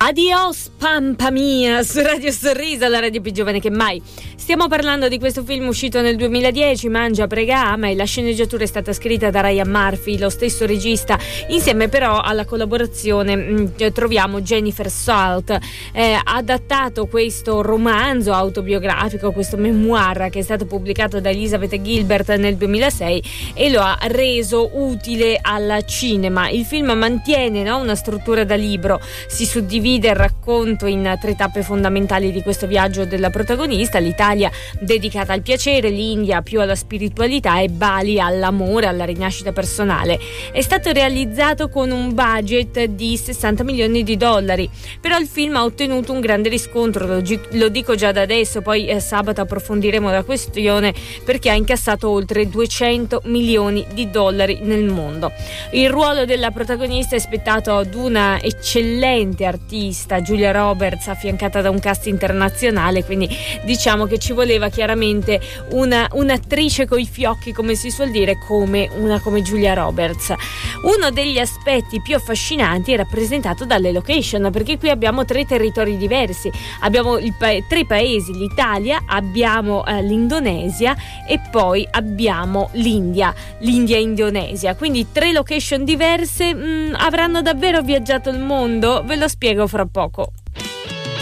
Adios pampa mia su Radio Sorriso, la radio più giovane che mai. Stiamo parlando di questo film uscito nel 2010, Mangia, prega, ama, e la sceneggiatura è stata scritta da Ryan Murphy, lo stesso regista. Insieme però alla collaborazione troviamo Jennifer Salt. Ha adattato questo romanzo autobiografico, questo memoir che è stato pubblicato da Elizabeth Gilbert nel 2006 e lo ha reso utile al cinema. Il film mantiene una struttura da libro, si suddivide il racconto in 3 tappe fondamentali di questo viaggio della protagonista: l'Italia dedicata al piacere, l'India più alla spiritualità e Bali all'amore, alla rinascita personale. È stato realizzato con un budget di $60 milioni, però il film ha ottenuto un grande riscontro, lo dico già da adesso, poi sabato approfondiremo la questione, perché ha incassato oltre $200 milioni nel mondo. Il ruolo della protagonista è spettato ad una eccellente artista, Julia Roberts, affiancata da un cast internazionale, quindi diciamo che ci voleva chiaramente un'attrice coi fiocchi, come si suol dire, come Julia Roberts. Uno degli aspetti più affascinanti è rappresentato dalle location, perché qui abbiamo 3 territori diversi, abbiamo 3 paesi, l'Italia, abbiamo l'Indonesia e poi abbiamo l'India e Indonesia, quindi 3 location diverse. Avranno davvero viaggiato il mondo? Ve lo spiego fra poco.